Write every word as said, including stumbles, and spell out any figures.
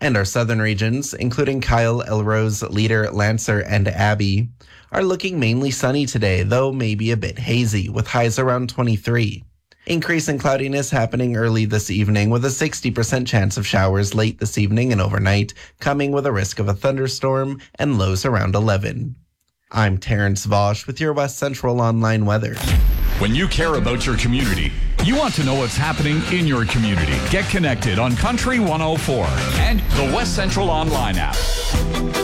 And our southern regions, including Kyle, Elrose, Leader, Lancer, and Abbey, are looking mainly sunny today, though maybe a bit hazy, with highs around twenty-three. Increase in cloudiness happening early this evening, with a sixty percent chance of showers late this evening and overnight, coming with a risk of a thunderstorm and lows around eleven. I'm Terrence Vosch with your West Central Online weather. When you care about your community, you want to know what's happening in your community. Get connected on Country one oh four and the West Central Online app.